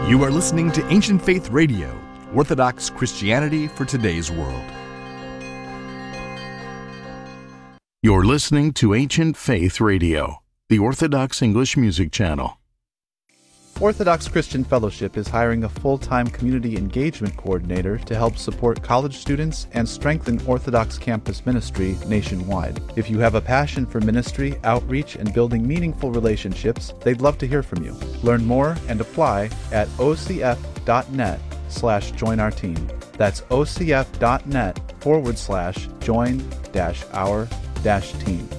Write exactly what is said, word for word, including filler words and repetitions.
You are listening to Ancient Faith Radio, Orthodox Christianity for today's world. You're listening to Ancient Faith Radio, the Orthodox English Music Channel. Orthodox Christian Fellowship is hiring a full-time community engagement coordinator to help support college students and strengthen Orthodox campus ministry nationwide. If you have a passion for ministry, outreach, and building meaningful relationships, they'd love to hear from you. Learn more and apply at ocf.net slash join our team. That's ocf.net forward slash join dash our dash team.